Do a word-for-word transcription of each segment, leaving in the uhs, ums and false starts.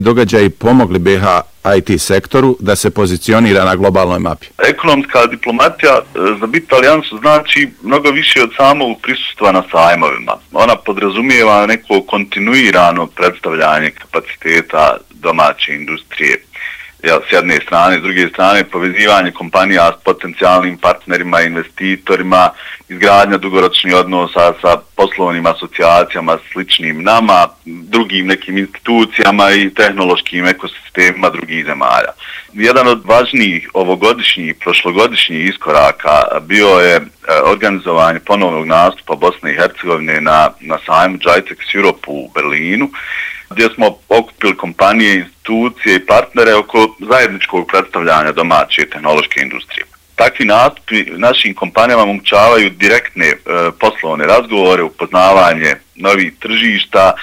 događaji pomogli B i H I T sektoru da se pozicionira na globalnoj mapi? Ekonomska diplomatija za Bit Alijansu znači mnogo više od samog prisustva na sajmovima. Ona podrazumijeva neko kontinuirano predstavljanje kapaciteta domaće industrije. S jedne strane, s druge strane povezivanje kompanija s potencijalnim partnerima, investitorima, izgradnja dugoročnih odnosa sa poslovnim asocijacijama sličnim nama, drugim nekim institucijama i tehnološkim ekosistemima drugih zemalja. Jedan od važnijih ovogodišnjih i prošlogodišnjih iskoraka bio je organizovanje ponovnog nastupa Bosne i Hercegovine na, na sajmu GITEX Europe u Berlinu, gdje smo okupili kompanije, institucije i partnere oko zajedničkog predstavljanja domaće tehnološke industrije. Takvi nastupi našim kompanijama omogućavaju direktne e, poslovne razgovore, upoznavanje novih tržišta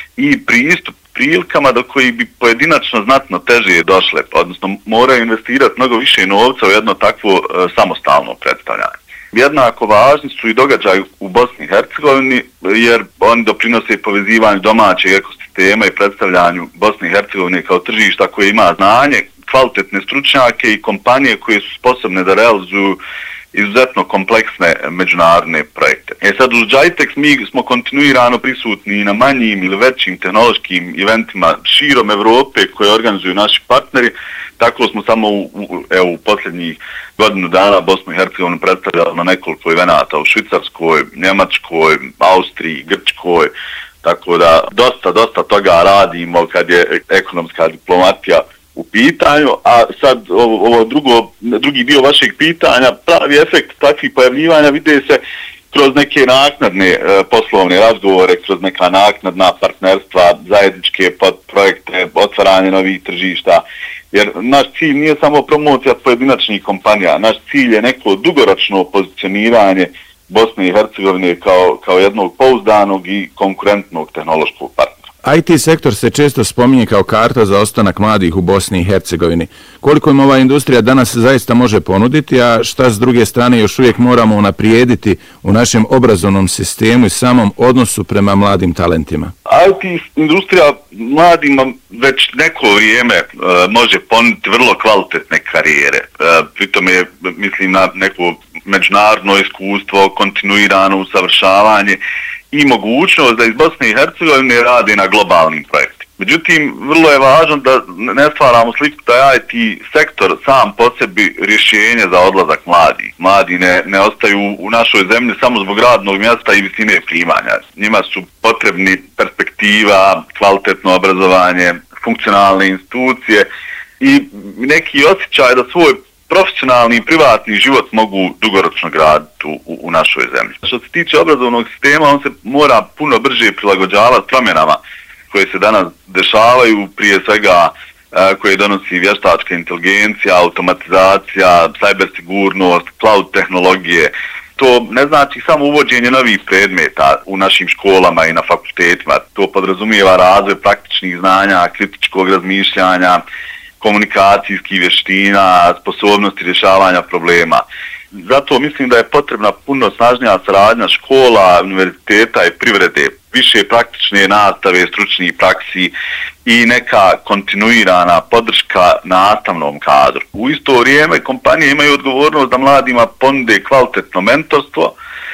i pristup prilikama do koji bi pojedinačno znatno teže došle, odnosno moraju investirati mnogo više novca u jedno takvo e, samostalno predstavljanje. Jednako važni su i događaji u Bosni i Hercegovini, jer oni doprinose povezivanju domaćeg ekosistema i predstavljanju Bosne i Hercegovine kao tržišta koje ima znanje, kvalitetne stručnjake i kompanije koje su sposobne da realizuju izuzetno kompleksne međunarodne projekte. E sad uz GITEX mi smo kontinuirano prisutni na manjim ili većim tehnološkim eventima širom Evrope koje organizuju naši partneri. Tako smo samo u, u, evo, u posljednjih godinu dana Bosnu i Hercegovinu predstavljali na nekoliko evenata u Švicarskoj, Njemačkoj, Austriji, Grčkoj. Tako da dosta, dosta toga radimo kad je ekonomska diplomatija u pitanju, a sad ovo, ovo drugo, drugi dio vašeg pitanja, pravi efekt takvih pojavljivanja vide se kroz neke naknadne e, poslovne razgovore, kroz neka naknadna partnerstva, zajedničke projekte, otvaranje novih tržišta, jer naš cilj nije samo promocija pojedinačnih kompanija, naš cilj je neko dugoročno pozicioniranje Bosne i Hercegovine kao, kao jednog pouzdanog i konkurentnog tehnološkog partnera. I T sektor se često spominje kao karta za ostanak mladih u Bosni i Hercegovini. Koliko im ova industrija danas zaista može ponuditi, a šta s druge strane još uvijek moramo unaprijediti u našem obrazovnom sistemu i samom odnosu prema mladim talentima? I T industrija mladima već neko vrijeme uh, može ponuditi vrlo kvalitetne karijere. Uh, pritom je, mislim, na neko međunarodno iskustvo, kontinuirano usavršavanje i mogućnost da iz Bosne i Hercegovine rade na globalnim projektima. Međutim, vrlo je važno da ne stvaramo sliku da je I T sektor sam po sebi rješenje za odlazak mladih. Mladi ne, ne ostaju u našoj zemlji samo zbog radnog mjesta i visine primanja. Njima su potrebni perspektiva, kvalitetno obrazovanje, funkcionalne institucije i neki osjećaj da svoj profesionalni i privatni život mogu dugoročno graditi u, u, u našoj zemlji. Što se tiče obrazovnog sistema, on se mora puno brže prilagođavati promjenama koje se danas dešavaju, prije svega koje donosi vještačka inteligencija, automatizacija, cyber sigurnost, cloud tehnologije. To ne znači samo uvođenje novih predmeta u našim školama i na fakultetima. To podrazumijeva razvoj praktičnih znanja, kritičkog razmišljanja, komunikacijskih vještina, sposobnosti rješavanja problema. Zato mislim da je potrebna puno snažnija saradnja škola, univerziteta i privrede, više praktične nastave, stručnih praksi i neka kontinuirana podrška nastavnom kadru. U isto vrijeme kompanije imaju odgovornost da mladima ponude kvalitetno mentorstvo,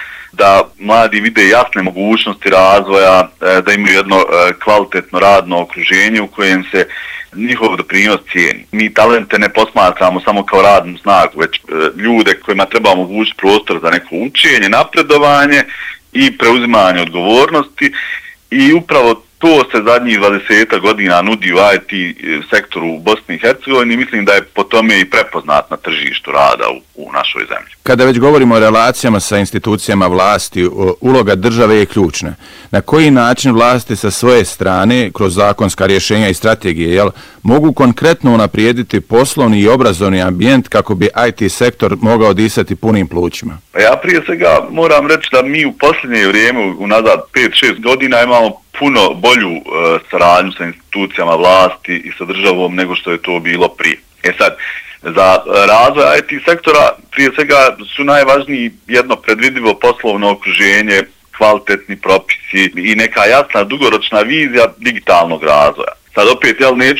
da mladi vide jasne mogućnosti razvoja, da imaju jedno kvalitetno radno okruženje u kojem se njihov doprinos cijeni. Mi talente ne posmatramo samo kao radnu snagu, već ljude kojima treba omogućiti prostor za neko učenje, napredovanje i preuzimanje odgovornosti i upravo to se zadnjih dvadeset godina nudi u I T sektoru u Bosni i Hercegovini. Mislim da je po tome i prepoznat na tržištu rada u, u našoj zemlji. Kada već govorimo o relacijama sa institucijama vlasti, uloga države je ključna. Na koji način vlasti sa svoje strane, kroz zakonska rješenja i strategije, jel, mogu konkretno unaprijediti poslovni i obrazovni ambijent kako bi I T sektor mogao disati punim plućima? Ja prije svega moram reći da mi u posljednje vrijeme, unazad pet šest godina, imamo puno bolju e, saradnju sa institucijama vlasti i sa državom nego što je to bilo prije. E sad, za razvoj I T sektora prije svega su najvažniji jedno predvidivo poslovno okruženje, kvalitetni propisi i neka jasna dugoročna vizija digitalnog razvoja. Sad opet, jel, neću